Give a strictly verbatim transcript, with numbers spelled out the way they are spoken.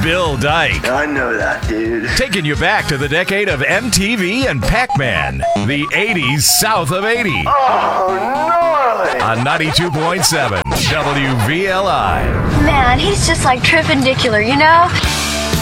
Bill Dyke. I know that, dude. Taking you back to the decade of M T V and Pac-Man. The eighties south of eighty. Oh, gnarly. On ninety-two point seven W V L I. Man, he's just like Trippendicular, you know?